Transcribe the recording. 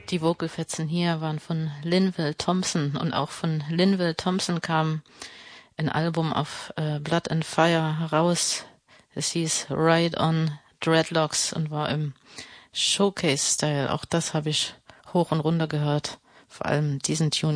Die Vocalfetzen hier waren von Linval Thompson und auch von Linval Thompson kam ein Album auf Blood and Fire heraus. Es hieß Ride on Dreadlocks und war im Showcase-Style. Auch das habe ich hoch und runter gehört. Vor allem diesen Tune